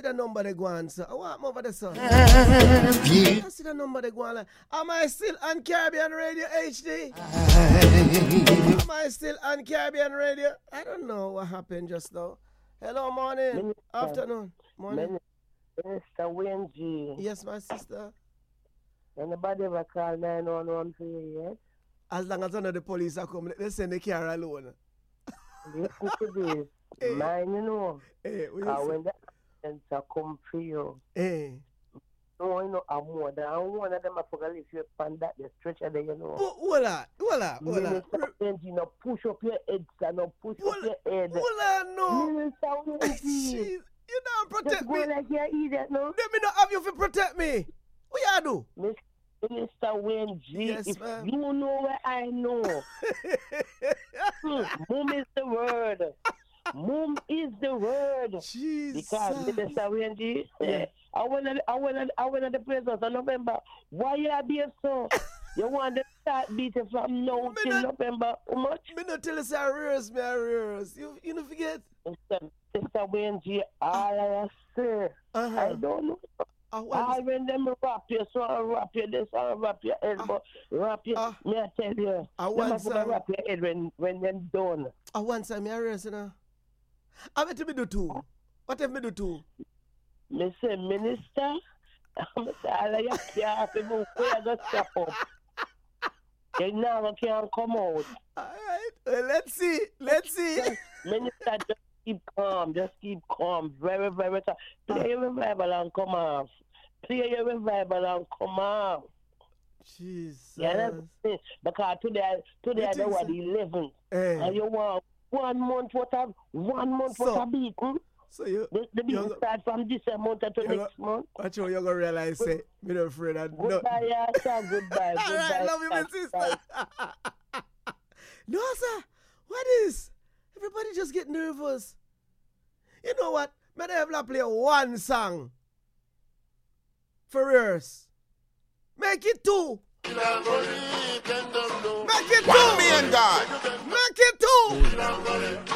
see the number they go on, sir. I want over the sun. I see the number they go on. Am I still on Caribbean Radio HD? Am I still on Caribbean Radio? I don't know what happened just now. Hello, morning, afternoon, morning. Minister Wayne G. Yes, my sister. Anybody ever call 911 for you yet? As long as none of the police are coming, they send the car alone. Listen to this. Hey. Mine, you know. Hey, when the ambulance come for you, hey. No, you know, I'm more than one of them. I forgot if you find that the stretcher there, you know. Voila. Minister Wayne G, no push up your head, son. No push up your head. Voila, no. Minister Wayne G. You don't protect me. Like you're idiot, no? Let me not have you to protect me. What you do? Minister Wayne G, yes, if ma'am. you know where I know. Mom is the word. Mom is the word. Jesus. Because Minister Wayne G, I went to the presence in November. Why you be so? You want to start beating from now till November? How much? Me not tell us arrears. You don't forget? Mr. Wayne G, all I say, I don't know. When them wrap you, so I wrap you this, I wrap your head, but wrap you, me I tell you, them wrap your head when them done. I want some arrears, you know. I bet me do too. What if me do too? Me say, Minister, I'm say, all of you can't even go step up. You now can't come out. All right, well, let's see. Minister, just keep calm. Very, very calm. Play your revival and come off. Jesus. Yeah, that's it. Because today I know what 11th. And you want 1 month worth of beating. So you the beating start from this month to next month. What you're gonna realize? Say, me not afraid of goodbye, sir. Goodbye. All right, love you, my sister. No, sir. What is? Everybody just get nervous. You know what? May I have play one song for yours. Make it 2. Make it 2. Me and God. Make it 2.